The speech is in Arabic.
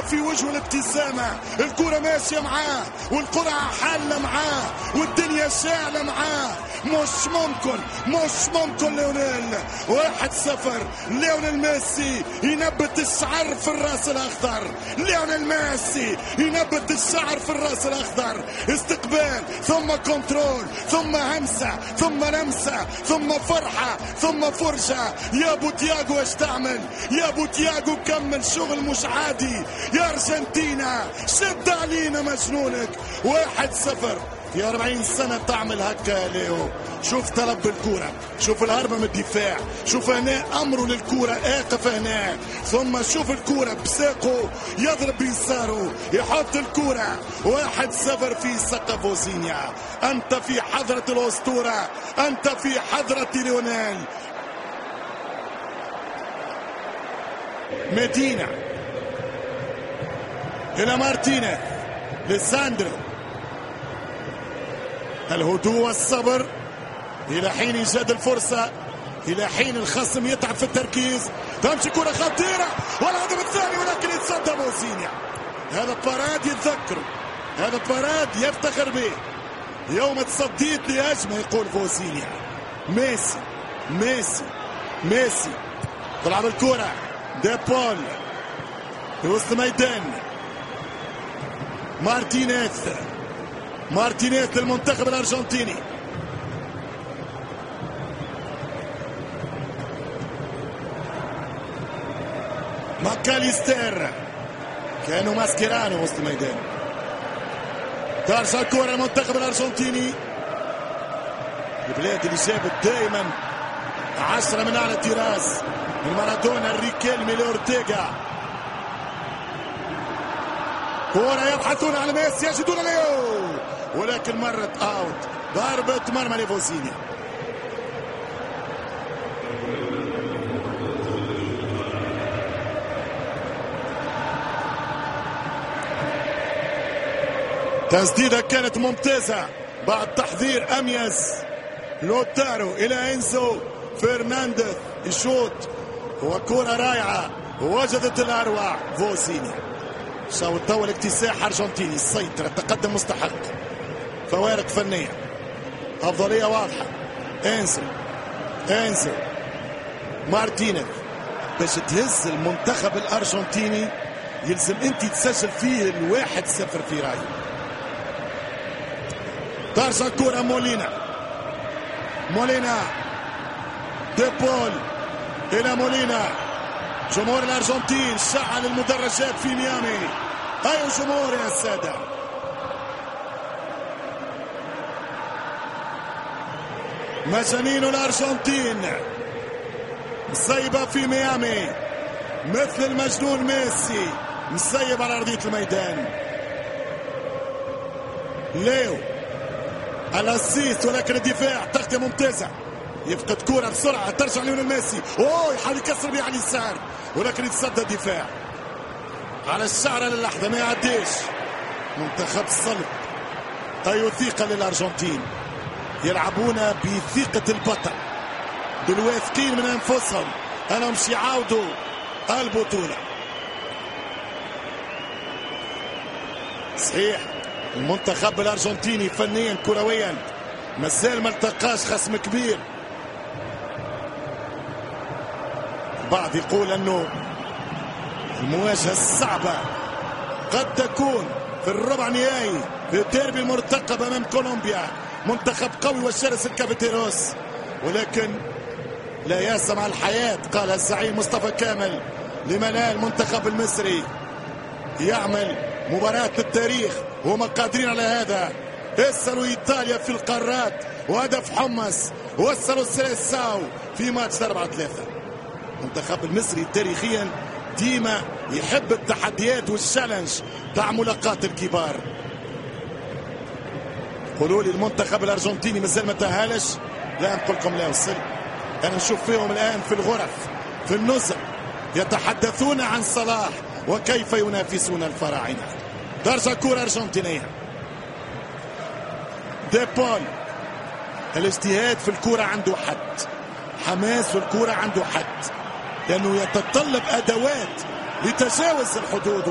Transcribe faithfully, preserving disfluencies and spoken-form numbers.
في وجهه الابتسامة، الكرة ماشية معاه والقرعة حالة معاه والدنيا شاعلة معاه. مش ممكن مش ممكن ليونيل. واحد صفر. ليونيل ميسي ينبت الشعر في الراس الأخضر. ليونيل ميسي ينبت الشعر في الراس الأخضر. استقبال ثم كنترول ثم همسة ثم لمسة ثم فرحة ثم فرجة. يا ابو تياغو ايش تعمل؟ يا ابو تياغو كمل شغل مش عادي. يا ارجنتينا شد علينا مجنونك. واحد صفر في أربعين سنة تعمل هكا يا ليو. شوف طلب الكرة، شوف الهربة من الدفاع، شوف هنا أمره للكرة اقف هنا، ثم شوف الكرة بساقه يضرب بيساره يحط الكرة. واحد صفر في سقف فوزينيا. أنت في حضرة الأسطورة، أنت في حضرة ليونيل. مدينة إلى مارتينيز لساندرو. الهدوء والصبر إلى حين إيجاد الفرصة، إلى حين الخصم يتعب في التركيز. تمشي كرة خطيرة والهدف الثاني ولكن يتصدى فوزينيا. هذا باراد يتذكره، هذا باراد يفتخر به. يوم تصديت لهجمة يقول فوزينيا. ميسي ميسي ميسي تلعب الكرة دي بول في وسط ميدان. مارتينيز مارتينيز للمنتخب الأرجنتيني. ماكاليستر كانوا ماسكيرانو وسط الميدان. ترجع الكرة المنتخب الأرجنتيني، البلاد اللي جابت دائما عشرة من أعلى الطراز، من مارادونا الريكيلمي لأورتيغا. كرة يبحثون عن ميسي يجدون ليو ولكن مرت اوت. ضربة مرمى لفوزينيا. تسديدة كانت ممتازة بعد تحضير أميز لوتارو إلى إنزو فرنانديز. الشوط وكرة رائعة وجدت الأروع فوزينيا. شاو الضوء الاكتساح أرجنتيني. السيطرة التقدم مستحق. فوارق فنية، أفضلية واضحة. إنزو إنزو مارتينيز. باش تهز المنتخب الأرجنتيني يلزم أنت تسجل فيه الواحد صفر في رأيي. ترجع كرة مولينا. مولينا دي بول إلى مولينا. جمهور الأرجنتين شعل المدرجات في ميامي. أيها الجمهور يا السادة. مجانين الأرجنتين مسيبة في ميامي مثل المجنون ميسي مسيب على أرضية الميدان. ليو الأسيس ولكن الدفاع تغطية ممتازة. يفقد كرة بسرعة ترجع ليونيل ميسي. اوه يحاول يكسر بها على اليسار ولكن يتصدى الدفاع على الشعر للحظة ما يعديش. منتخب صلب. أي ثقة للأرجنتين. يلعبون بثقة البطل، بالواثقين من أنفسهم أنهم مش يعاودوا البطولة. صحيح المنتخب الأرجنتيني فنيا كرويا مازال ما التقاش خصم كبير. البعض يقول أنه المواجهة الصعبة قد تكون في الربع نهائي في الديربي المرتقب أمام كولومبيا. منتخب قوي والشرس الكافيتيروس ولكن لا يأس مع الحياة، قال الزعيم مصطفى كامل. لمنال المنتخب المصري يعمل مباراة للتاريخ وهم قادرين على هذا. وصلوا إيطاليا في القارات وهدف حمص، وصلوا سيليساو في ماتش أربعة ثلاثة. المنتخب المصري تاريخيا ديما يحب التحديات والشالنج تاع ملاقات الكبار. قولوا لي المنتخب الأرجنتيني مازال ما تأهلش؟ لا نقول لكم لا وصل. أنا نشوف فيهم الآن في الغرف في النزل يتحدثون عن صلاح وكيف ينافسون الفراعنة. ترجع كرة أرجنتينية. دي بول الاجتهاد في الكرة عنده حد، حماس في الكرة عنده حد، لأنه يتطلب أدوات لتجاوز الحدود.